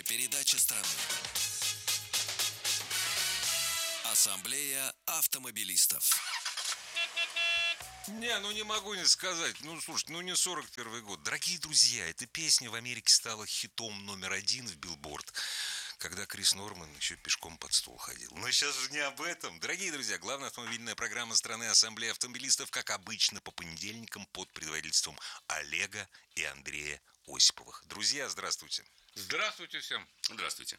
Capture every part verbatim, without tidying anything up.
Главная передача страны. Ассамблея автомобилистов. Не, ну не могу не сказать. Ну, слушай, ну не сорок первый год. Дорогие друзья, эта песня в Америке стала хитом номер один в Билборд, когда Крис Норман еще пешком под стол ходил. Но сейчас же не об этом. Дорогие друзья, главная автомобильная программа страны Ассамблея автомобилистов, как обычно, по понедельникам под предводительством Олега и Андрея Осиповых. Друзья, здравствуйте. Здравствуйте всем. Здравствуйте.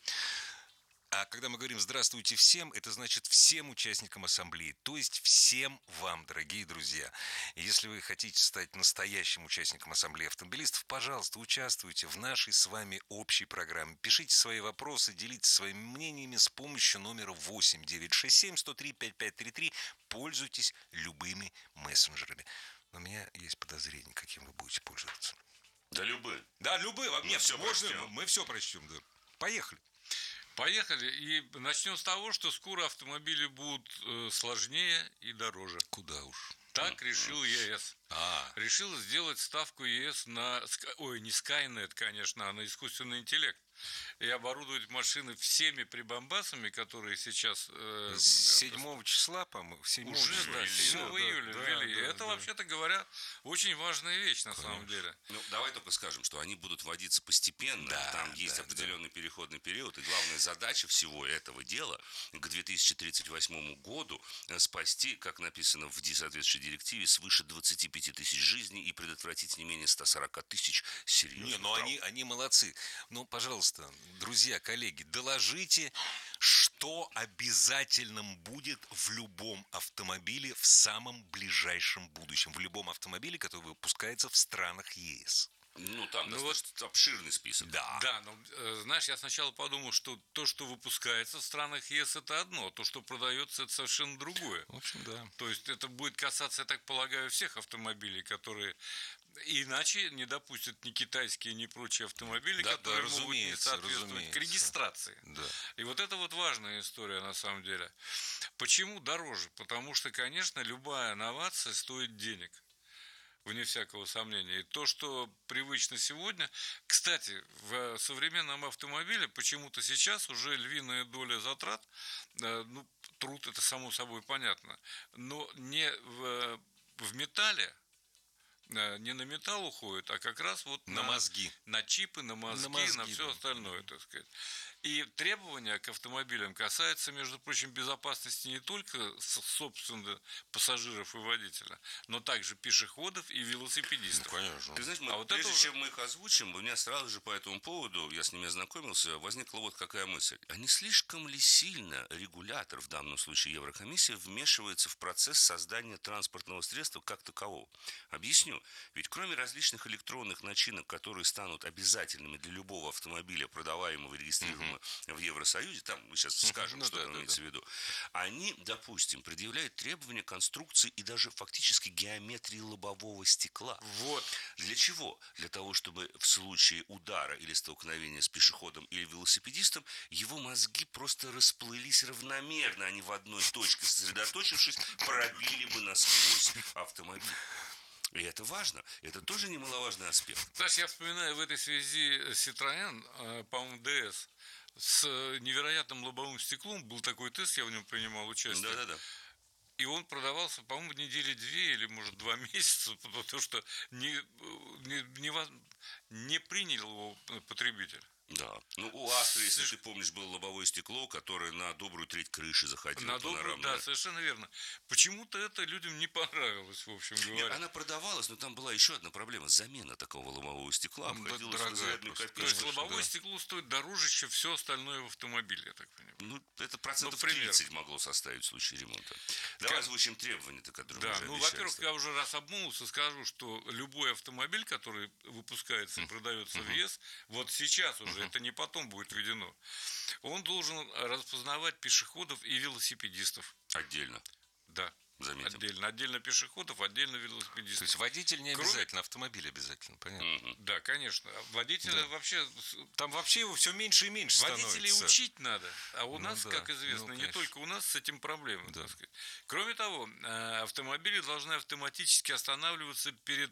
А когда мы говорим «здравствуйте всем», это значит всем участникам ассамблеи, то есть всем вам, дорогие друзья. И если вы хотите стать настоящим участником ассамблеи автомобилистов, пожалуйста, участвуйте в нашей с вами общей программе. Пишите свои вопросы, делитесь своими мнениями с помощью номера восемь девятьсот шестьдесят семь сто три пятьдесят пять тридцать три. Пользуйтесь любыми мессенджерами. Но у меня есть подозрение, каким вы будете пользоваться. Да любые. Да, любые. Мы все можно, прочтем. мы все прочтем, да. Поехали. Поехали. И начнем с того, что скоро автомобили будут э, сложнее и дороже. Куда уж. Так решил ЕС. А, Решил сделать ставку ЕС на... Sky- Ой, не Skynet, конечно, а на искусственный интеллект. И оборудовать машины всеми прибамбасами, которые сейчас... Э, с седьмого числа, по-моему, седьмого Уже, числа. да, Всё, седьмого да, июля да, ввели. да, Это, да. вообще-то говоря, очень важная вещь на самом деле. Ну, давай только скажем, что они будут вводиться постепенно. Да, Там есть да, определенный переходный период. И главная задача всего этого дела к две тысячи тридцать восьмому году э, спасти, как написано в ди- соответствующей директиве, свыше двадцати пяти тысяч жизней и предотвратить не менее ста сорока тысяч серьезных Не, ну травм. они, они молодцы. Ну, пожалуйста, друзья, коллеги, доложите, что обязательным будет в любом автомобиле в самом ближайшем будущем. В любом автомобиле, который выпускается в странах ЕС. Ну, там Ну, достаточно обширный список. Да. Да, но, э, знаешь, я сначала подумал, что то, что выпускается в странах ЕС, это одно, а то, что продается, это совершенно другое. В общем, да. То есть это будет касаться, я так полагаю, всех автомобилей, которые иначе не допустят ни китайские, ни прочие автомобили, Да, да, которые могут не разумеется, соответствовать к разумеется. регистрации. Да. И вот это вот важная история на самом деле. Почему дороже? Потому что, конечно, любая новация стоит денег. Вне всякого сомнения. И то, что привычно сегодня... Кстати, в современном автомобиле почему-то сейчас уже львиная доля затрат, э, ну, труд, это само собой понятно, но не в, в металле, э, не на металл уходит, а как раз вот На мозги. на чипы, на мозги, на, мозги, все да. остальное, так сказать. И требования к автомобилям касаются, между прочим, безопасности не только, с- собственно, пассажиров и водителя, но также пешеходов и велосипедистов. Конечно. Ты знаешь, мы, А вот прежде это уже- чем мы их озвучим, у меня сразу же по этому поводу, я с ними ознакомился, возникла вот какая мысль. А не слишком ли сильно регулятор, в данном случае Еврокомиссия, вмешивается в процесс создания транспортного средства как такового? Объясню. Ведь кроме различных электронных начинок, которые станут обязательными для любого автомобиля, продаваемого и регистрируемого в Евросоюзе, там мы сейчас скажем, Ну что да, там да, имеется в виду, они, допустим, предъявляют требования конструкции и даже фактически геометрии лобового стекла. Вот. Для чего? Для того, чтобы в случае удара или столкновения с пешеходом или велосипедистом его мозги просто расплылись равномерно, они в одной точке сосредоточившись, пробили бы насквозь автомобиль. И это важно. Это тоже немаловажный аспект. Знаешь, я вспоминаю в этой связи Citroën, э, по-моему, ди эс, с невероятным лобовым стеклом. Был такой тест, я в нем принимал участие. Да-да-да. И он продавался, по-моему, недели две или, может, два месяца, потому что не, не, не, воз- не принял его потребитель. Да. Ну, у Астры, если ты помнишь, было лобовое стекло, которое на добрую треть крыши заходило. На добрую, панорамное. да, совершенно верно. Почему-то это людям не понравилось, в общем Нет, говоря. она продавалась, но там была еще одна проблема. Замена такого лобового стекла Ну, обходилась дорогая в изрядную просто. То есть копейку. лобовое да. стекло стоит дороже, чем все остальное в автомобиле, я так понимаю. Ну, это процентов Ну, примерно. тридцать могло составить в случае ремонта. Давай Как- озвучим требования-то, которые Да, мы уже ну, обещали. во-первых, я уже раз обмолвился, скажу, что любой автомобиль, который выпускается и продается в ЕС, вот сейчас уже, это не потом будет введено, он должен распознавать пешеходов и велосипедистов. Отдельно, Да, заметим. отдельно. Отдельно пешеходов, отдельно То велосипедистов. есть водитель не Кроме- обязательно, автомобиль обязательно, понятно. Мгм. Да, конечно. А Водителя Да. вообще... с- Там вообще его все меньше и меньше Водителей становится. учить надо. А у Ну нас, да, как известно, ну, не конечно. только у нас с этим проблемы. Да. так сказать. Кроме того, э, автомобили должны автоматически останавливаться перед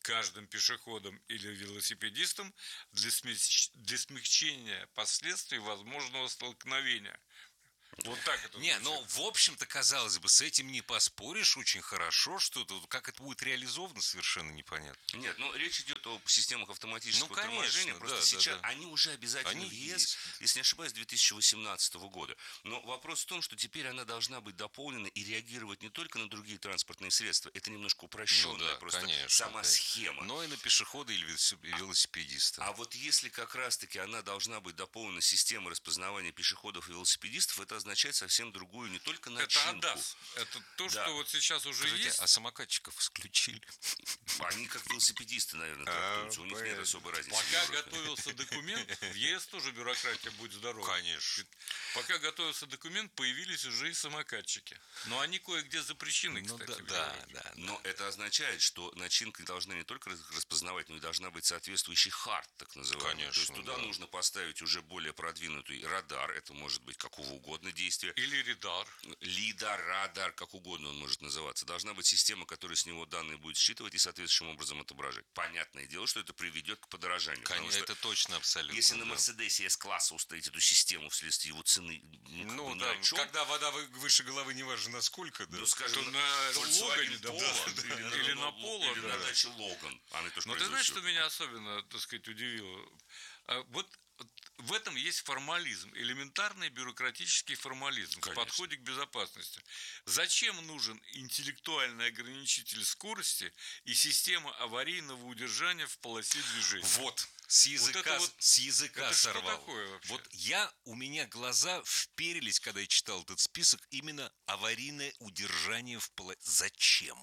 каждым пешеходом или велосипедистом для, смещ... для смягчения последствий возможного столкновения. Вот так это Не, звучит. ну, в общем-то, казалось бы, с этим не поспоришь, очень хорошо, что тут, как это будет реализовано, совершенно непонятно. Нет, ну речь идет о системах автоматического Ну, конечно, торможения. да, Просто да, сейчас да. они уже обязательно Они в ЕС, есть. если не ошибаюсь, две тысячи восемнадцатого года. Но вопрос в том, что теперь она должна быть дополнена и реагировать не только на другие транспортные средства. Это немножко упрощенная Ну да, просто конечно, сама конечно. схема. Но и на пешехода или велосип- велосипедиста. А вот если как раз-таки она должна быть дополнена системой распознавания пешеходов и велосипедистов, это означает совсем другую не только начинку. Это АДАС. Это то, Да. что вот сейчас уже Скажите, есть. а самокатчиков исключили? Они как велосипедисты, наверное, трактуются. У них нет особой разницы. в Пока Европе. готовился документ, в ЕС тоже бюрократия, будь здоров. Конечно. Пока готовился документ, появились уже и самокатчики. Но они кое-где запрещены, Ну кстати. да, в да, Европе. да. Но это означает, что начинка должна не только распознавать, но и должна быть соответствующий хард, так называемый. Конечно, То есть туда да. нужно поставить уже более продвинутый радар, это может быть какого угодно действия. Или Ридар. Лидар, радар, как угодно он может называться. Должна быть система, которая с него данные будет считывать и соответствующим образом отображать. Понятное дело, что это приведет к подорожанию. потому Конечно, что это точно, абсолютно. если на да. Мерседесе С-класса установить эту систему вследствие его цены, ну, как Ну бы ни да, о чем, когда вода вы- выше головы, неважно насколько, да. ну, скажем, То на Volkswagen Логане, да, Polo, да, или, или на, на Polo, или да. на даче Логан. Она тоже Но ты знаешь, что производит. меня особенно, так сказать, удивило? А Вот в этом есть формализм, элементарный бюрократический формализм в Конечно. подходе к безопасности. Зачем нужен интеллектуальный ограничитель скорости и система аварийного удержания в полосе движения? Вот, с языка, это вот- с языка это что сорвал. такое вообще? Вот я, у меня глаза вперились, когда я читал этот список, именно аварийное удержание в полосе. Зачем?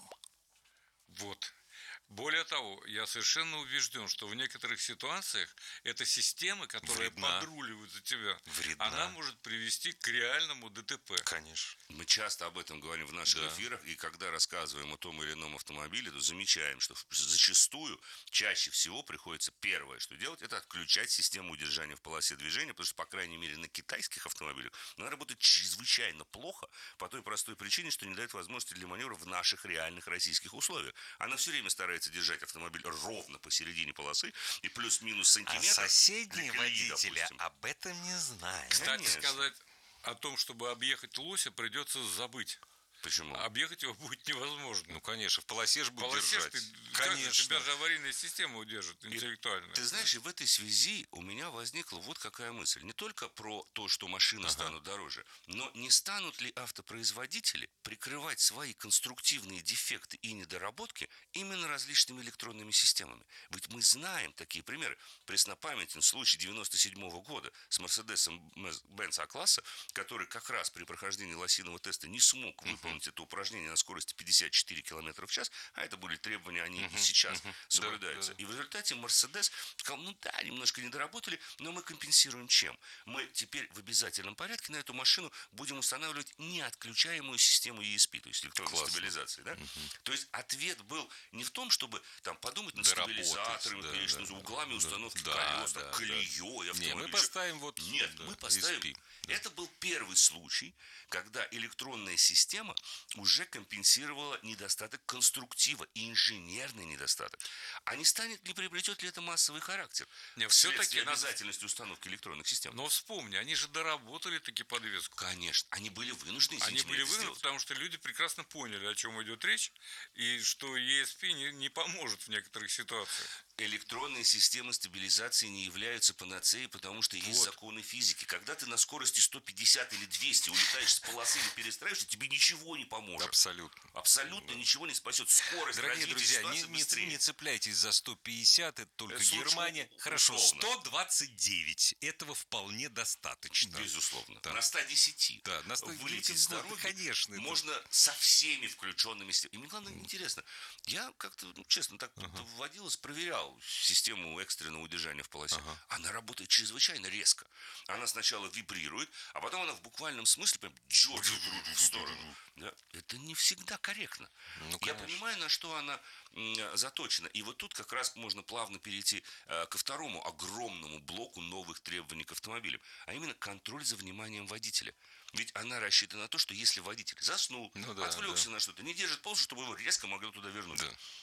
Вот. Более того, я совершенно убежден, что в некоторых ситуациях эта система, которая Вредна. подруливает за тебя, Вредна. она может привести к реальному ДТП. Конечно. Мы часто об этом говорим в наших Да. эфирах, и когда рассказываем о том или ином автомобиле, то замечаем, что зачастую, чаще всего приходится первое, что делать, это отключать систему удержания в полосе движения, потому что, по крайней мере, на китайских автомобилях она работает чрезвычайно плохо, по той простой причине, что не дает возможности для маневра в наших реальных российских условиях. Она все время старается держать автомобиль ровно посередине полосы и плюс-минус А сантиметр. соседние для колеи, водители допустим. об этом не знают. Кстати, Конечно. сказать о том, чтобы объехать лося, придется забыть. Почему? Объехать его будет невозможно. Ну, конечно, в полосе же В будет полосе держать. ты, как же Конечно. тебя же аварийная система удержит интеллектуально. Ты знаешь, и в этой связи у меня возникла вот какая мысль. Не только про то, что машины Ага. станут дороже, но не станут ли автопроизводители прикрывать свои конструктивные дефекты и недоработки именно различными электронными системами? Ведь мы знаем такие примеры. Преснопамятен случай девяносто седьмого года с Мерседесом Бенц А-класса, который как раз при прохождении лосиного теста не смог выполнить это упражнение на скорости пятьдесят четыре километра в час, а это были требования, они и сейчас соблюдаются. да, да. И в результате Мерседес сказал, ну да, немножко не доработали, но мы компенсируем чем? Мы теперь в обязательном порядке на эту машину будем устанавливать неотключаемую систему и эс пи, то есть электронной Классно. стабилизации. Да? То есть ответ был не в том, чтобы там подумать над Доработать, стабилизаторами, да, конечно, да, углами да, установки да, колес, да, там, да. колеей Не, автомобиля. мы поставим вот... Нет, да, мы поставим. эс пи. Да. Это был первый случай, когда электронная система уже компенсировала недостаток конструктива и инженерный недостаток. А не станет, не приобретет ли это массовый характер? Не, Вследствие всё-таки надо- обязательности установки электронных систем. Но вспомни, они же доработали таки подвеску. Конечно, они были вынуждены, Они извините были меня, это вынуждены, сделать. потому что люди прекрасно поняли, о чем идет речь, и что и эс пи не, не поможет в некоторых ситуациях. Электронные системы стабилизации не являются панацеей, потому что есть Вот. законы физики. Когда ты на скорости сто пятьдесят или двести улетаешь с полосы или перестраиваешься, тебе ничего не поможет. Абсолютно. Абсолютно ничего не спасет. Скорость, Дорогие развитие друзья, не, ситуации не, быстрее. не цепляйтесь за сто пятьдесят, это только Это лучше Германия. у- Хорошо, условно. сто двадцать девять. Этого вполне достаточно. Безусловно. Да. На ста десяти Да, на ста- вылететь с ну, дороги конечно, это- можно со всеми включенными системами. И мне главное, интересно, я как-то, ну, честно, так вводилось, проверял систему экстренного удержания в полосе. Она работает чрезвычайно резко. Она сначала вибрирует, а потом она в буквальном смысле прям дёргает руль в сторону. Да? Это не всегда корректно. Ну, Я конечно. понимаю, на что она м, заточена. И вот тут как раз можно плавно перейти э, ко второму огромному блоку новых требований к автомобилям, а именно контроль за вниманием водителя. Ведь она рассчитана на то, что если водитель заснул, Ну да, отвлекся да. на что-то, не держит полосу, чтобы его резко могли туда вернуть. Да.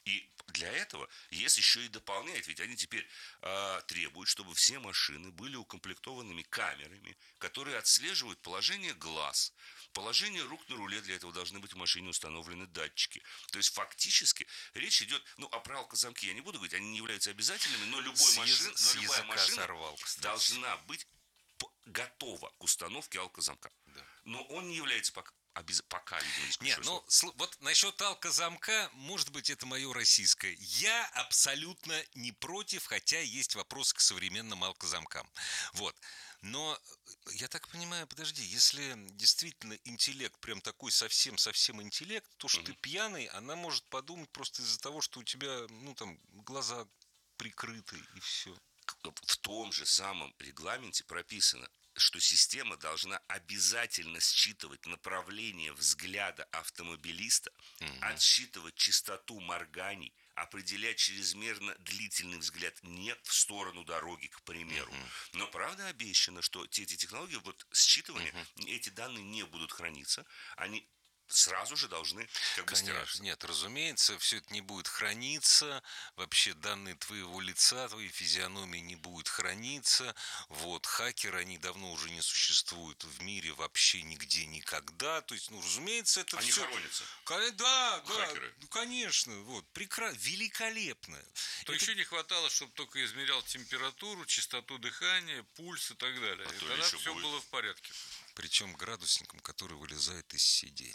И для этого ЕС еще и дополняет, ведь они теперь э, требуют, чтобы все машины были укомплектованными камерами, которые отслеживают положение глаз, положение рук на руле. Для этого должны быть в машине установлены датчики. То есть фактически речь идет, ну, о правилах-замки я не буду говорить, они не являются обязательными, но, любой С машин, ез- с но любая языка машина сорвал, кстати. должна быть п- готова к установке алкозамка. Да. Но он не является пока, обез... пока видимо, Нет, исключительным. ну, сл- вот насчет алкозамка, может быть, это мое российское. Я абсолютно не против, хотя есть вопросы к современным алкозамкам. Вот. Но, я так понимаю, подожди, если действительно интеллект прям такой совсем-совсем интеллект, то что Мгм. ты пьяный, она может подумать просто из-за того, что у тебя, ну, там, глаза прикрыты и все. В том же самом регламенте прописано, что система должна обязательно считывать направление взгляда автомобилиста, отсчитывать частоту морганий, определять чрезмерно длительный взгляд не в сторону дороги, к примеру. Но правда обещано, что те, эти технологии, вот считывания, эти данные не будут храниться, они сразу же должны как бы стираться. Конечно, нет, разумеется, все это не будет храниться, вообще данные твоего лица, твоей физиономии не будет храниться, вот, хакеры, они давно уже не существуют в мире вообще нигде никогда, то есть, ну, разумеется, это Они все... хоронятся. Да, да, Хакеры. ну, конечно, вот, прекрасно, великолепно. То Это- еще не хватало, чтобы только измерял температуру, частоту дыхания, пульс и так далее. А И то тогда еще все будет. было в порядке. Причем градусником, который вылезает из сиденья.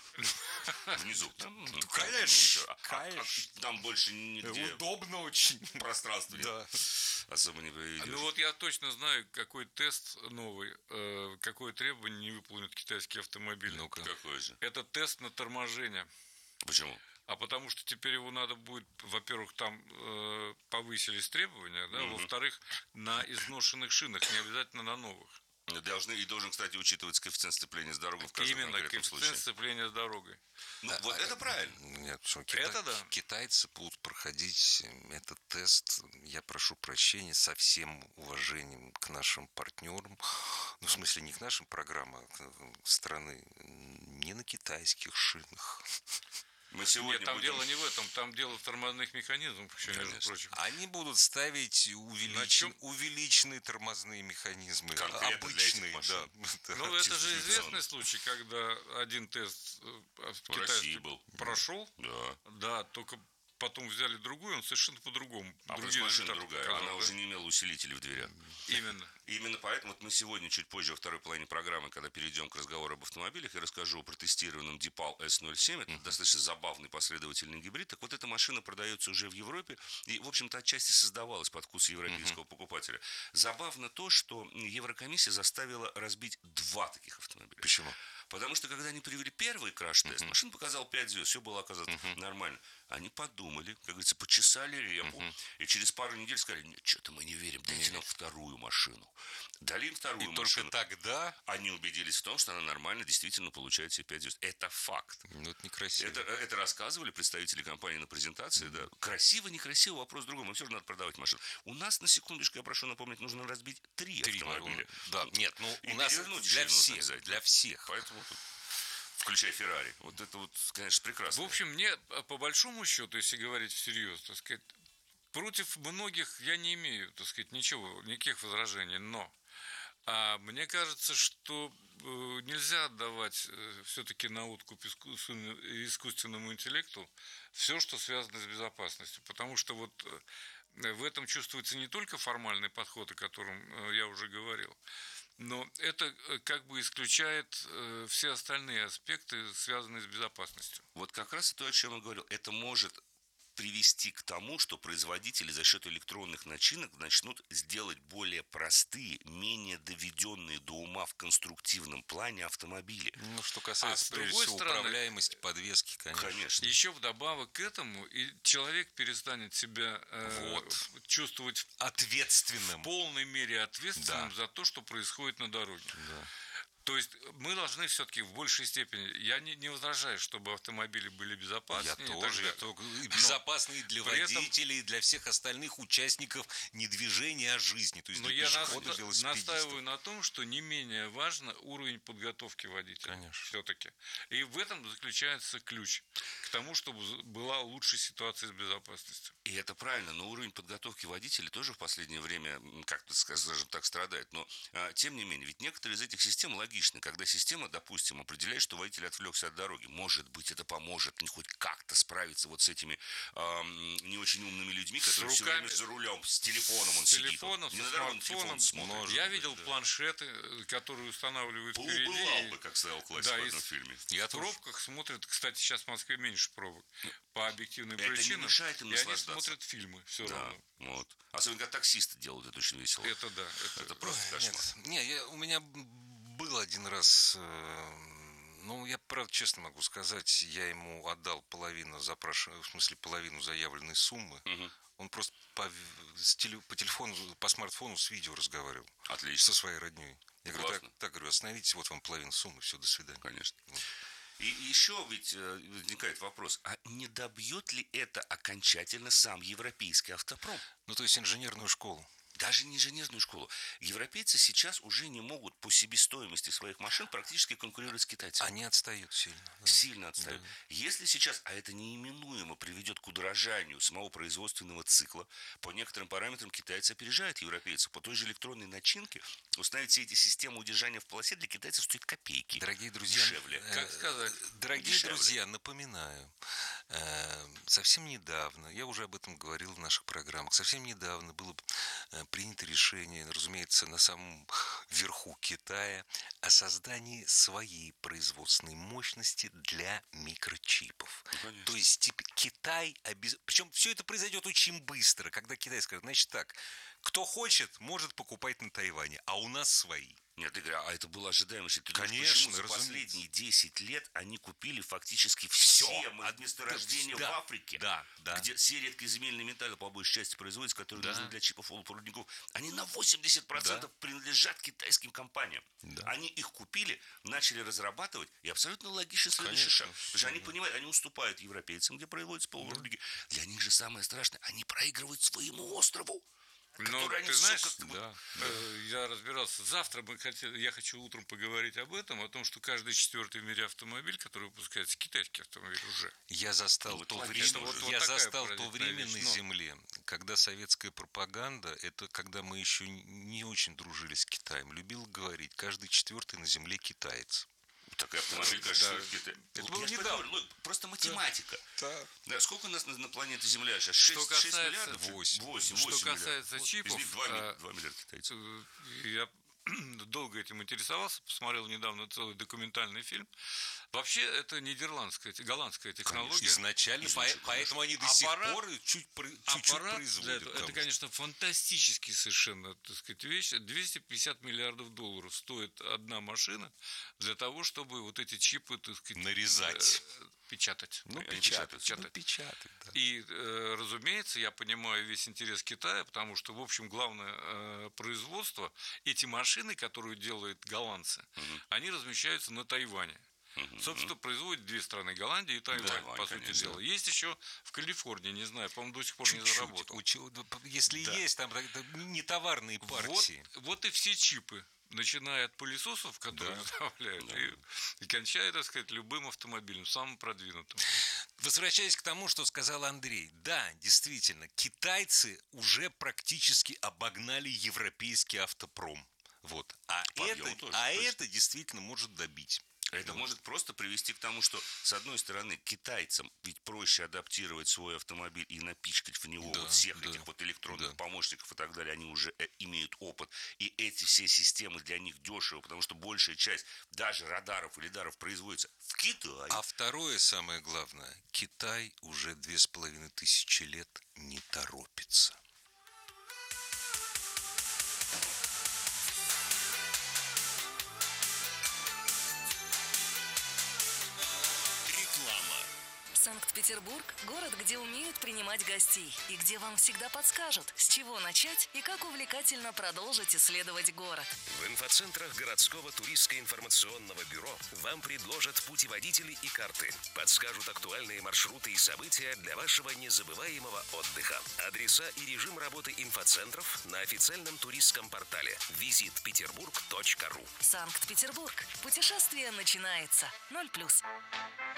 Внизу. Там, ну, конечно, а- а- конечно. Там больше нигде Удобно очень. пространства нет. Да. Особо не проведешь. Ну вот я точно знаю, какой тест новый, э, какое требование не выполнит китайский автомобиль. Ну-ка. Какой же? Это тест на торможение. Почему? А потому что теперь его надо будет, во-первых, там э, повысились требования, да, Мгм. во-вторых, на изношенных шинах, не обязательно на новых. Должны, и должен, кстати, учитываться коэффициент сцепления с дорогой в каждом Именно конкретном коэффициент случае. сцепления с дорогой. Ну, А, вот а, это правильно. Нет, почему? Кита- Это да. Китайцы будут проходить этот тест, я прошу прощения, со всем уважением к нашим партнерам, ну, в смысле, не к нашим программам, а к страны, не на китайских шинах. Мы сегодня Нет, там будем... дело не в этом, там дело в тормозных механизмах, еще, между Конечно. прочим. Они будут ставить увеличен- чем? увеличенные тормозные механизмы, Конкретно для этих обычные, машин. да. Ну, это же Традиционно. известный случай, когда один тест э, В России китайский был. прошел, Да. да, только потом взяли другой, он совершенно по-другому. А плюс Другие машина результаты другая. показал, Она да? уже не имела усилителей в дверях. Именно. И именно поэтому вот мы сегодня, чуть позже, во второй половине программы, когда перейдем к разговору об автомобилях, я расскажу о протестированном Дипал эс ноль семь. Это достаточно забавный последовательный гибрид. Так вот, эта машина продается уже в Европе и, в общем-то, отчасти создавалась под вкус европейского покупателя. Забавно то, что Еврокомиссия заставила разбить два таких автомобиля. Почему? Потому что, когда они привели первый краш-тест, машина показала пять звезд, все было, оказалось, нормально. Они подумали, как говорится, почесали репу, и через пару недель сказали, нет, что-то мы не верим, дайте нам вторую машину. Дали им вторую И машину. только тогда, Они убедились в том, что она нормально действительно получает себе пять звезд. Это факт. ну, это некрасиво. Это, это рассказывали представители компании на презентации. Да. Красиво, некрасиво, вопрос в другом. Им все же надо продавать машину. У нас, на секундочку, я прошу напомнить, нужно разбить три, Три, автомобиля. да, нет, ну, И у нас перевернуть для еще нужно всех, обязательно. для всех. Поэтому тут, включая Феррари. Вот это вот, конечно, прекрасно. В общем, мне, по большому счету, если говорить всерьез, так сказать, против многих я не имею, так сказать, ничего, никаких возражений, но а мне кажется, что э, нельзя отдавать э, все-таки на откуп искусственному, искусственному интеллекту все, что связано с безопасностью, потому что вот э, в этом чувствуется не только формальный подход, о котором э, я уже говорил, но это э, как бы исключает э, все остальные аспекты, связанные с безопасностью. Вот как раз и то, о чем я говорил. Это может привести к тому, что производители за счет электронных начинок начнут сделать более простые, менее доведенные до ума в конструктивном плане автомобили. Ну, что А касается, с прежде другой всего, стороны- управляемости, подвески, конечно. Конечно. Еще вдобавок к этому, и человек перестанет себя э, Вот. чувствовать в Ответственным. полной мере ответственным Да. за то, что происходит на дороге. Да. То есть мы должны все-таки в большей степени, я не, не возражаю, чтобы автомобили были безопаснее. Я тоже, я только безопасные для водителей, этом... для всех остальных участников не движения, а жизни. То есть но для я пешеходов, велосипедистов. Настаиваю на том, что не менее важно уровень подготовки водителя. Конечно. Все-таки. И в этом заключается ключ к тому, чтобы была лучшая ситуация с безопасностью. И это правильно, но уровень подготовки водителей тоже в последнее время, как-то, скажем так, страдает. Но, а, тем не менее, ведь некоторые из этих систем логичны. Когда система, допустим, определяет, что водитель отвлекся от дороги, может быть, это поможет не хоть как-то справиться вот с этими а, не очень умными людьми, которые все время за рулем, с телефоном он с сидит. Телефоном, не со смартфоном, телефон смотрит. Я видел да. планшеты, которые устанавливают Был, впереди. Бывал бы, как сказал классик да, в одном фильме. Я в пробках тоже. Смотрят, кстати, сейчас в Москве меньше пробок по объективным это причинам. Не мешает им и они смотрят фильмы все да, равно. Вот. Особенно, когда таксисты делают, это очень весело. Это да. Это, это просто Ой, кошмар. Нет, не, я, у меня был один раз, э, ну, я, правда, честно могу сказать, я ему отдал половину запрашиваемой, в смысле, половину заявленной суммы. Угу. Он просто по, с теле, по телефону, по смартфону с видео разговаривал. Отлично. Со своей родней. Я Классно. говорю, так, так, говорю, остановитесь, вот вам половина суммы, все, до свидания. Конечно. Вот. И еще ведь возникает вопрос, а не добьет ли это окончательно сам европейский автопром? Ну, то есть инженерную школу. Даже не инженерную школу. Европейцы сейчас уже не могут по себестоимости своих машин практически конкурировать с китайцами. Они отстают сильно. Да. Сильно отстают. Да. Если сейчас, а это неименуемо приведет к удорожанию самого производственного цикла, по некоторым параметрам китайцы опережают европейцев. По той же электронной начинке установить все эти системы удержания в полосе для китайцев стоит копейки. Дорогие друзья, дешевле. Э, как сказать? Дорогие дешевле. друзья, напоминаю, э, совсем недавно, я уже об этом говорил в наших программах, совсем недавно было э, принято решение, разумеется, на самом верху Китая о создании своей производственной мощности для микрочипов. Ну, то есть типа, Китай, обез... причем все это произойдет очень быстро, когда Китай скажет, значит так, кто хочет, может покупать на Тайване, а у нас свои. Нет, Игорь, а это было ожидаемо. Ты Конечно, думаешь, почему за разумеется. последние десять лет они купили фактически все, все месторождения да, в Африке, да, да. где все редкоземельные металлы по большей части производятся, которые да. нужны для чипов полупроводников. Они на восемьдесят процентов да. принадлежат китайским компаниям. Да. Они их купили, начали разрабатывать, и абсолютно логично следующий Конечно. шаг. Потому что они понимают, они уступают европейцам, где производятся полупроводники. Да. Для них же самое страшное, они проигрывают своему острову. Ну, ты знаешь, да. я разбирался. Завтра мы хотели, я хочу утром поговорить об этом, о том, что каждый четвертый в мире автомобиль, который выпускается, китайский автомобиль уже. Я застал ну, то вот время, вот, вот я застал то время вещь, на но... земле, когда советская пропаганда, это когда мы еще не очень дружили с Китаем, любил говорить, каждый четвертый на земле китаец. Так и автомобиль, кажется, да. Китай. Это Вот было недавно. говорю, просто математика. Да. Да, сколько у нас на, на планете Земля сейчас? шесть, шесть миллиардов? восемь. восемь, Что восемь касается миллиардов. чипов, из них два, а, два миллиарда китайцев. Я долго этим интересовался, посмотрел недавно целый документальный фильм. Вообще, это нидерландская, голландская технология. Конечно, изначально, изначально, поэтому они до аппарат, сих пор чуть, чуть-чуть аппарат производят. Это, это, конечно, фантастический совершенно, так сказать, вещь. двести пятьдесят миллиардов долларов стоит одна машина для того, чтобы вот эти чипы, так сказать, нарезать. Печатать. Ну, Они печатать. печатать. Ну, печатать, да. И, э, разумеется, я понимаю весь интерес Китая, потому что, в общем, главное э, производство, эти машины, которые делают голландцы, угу. они размещаются на Тайване. Угу. Собственно, производят две страны, Голландия и Тайвань, Тайвань по конечно. сути дела. Есть еще в Калифорнии, не знаю, по-моему, до сих пор чуть-чуть. Не заработал. Если да. есть, там не товарные партии. Вот, вот и все чипы. Начиная от пылесосов, которые да. заправляют, да. и, и кончая, так сказать, любым автомобилем, самым продвинутым. Возвращаясь к тому, что сказал Андрей. Да, действительно, китайцы уже практически обогнали европейский автопром. Вот. А, это, тоже, а это действительно может добить. Это вот. Может просто привести к тому, что, с одной стороны, китайцам ведь проще адаптировать свой автомобиль и напичкать в него да, вот всех да, этих вот электронных да. помощников и так далее. Они уже э, имеют опыт. И эти все системы для них дешевы, потому что большая часть даже радаров и лидаров производится в Китае. А второе, самое главное, Китай уже две с половиной тысячи лет не торопится. Санкт-Петербург. Санкт-Петербург – город, где умеют принимать гостей и где вам всегда подскажут, с чего начать и как увлекательно продолжить исследовать город. В инфоцентрах городского туристско-информационного бюро вам предложат путеводители и карты, подскажут актуальные маршруты и события для вашего незабываемого отдыха. Адреса и режим работы инфоцентров на официальном туристском портале визит петербург точка ру. Санкт-Петербург. Путешествие начинается. Ноль плюс.